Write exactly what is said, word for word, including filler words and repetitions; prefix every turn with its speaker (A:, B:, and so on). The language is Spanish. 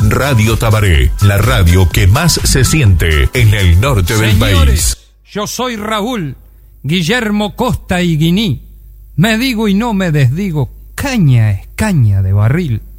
A: Radio Tabaré, la radio que más se siente en el norte del país.
B: Señores, yo soy Raúl Guillermo Costa y Guiní. Me digo y no me desdigo, caña es caña de barril.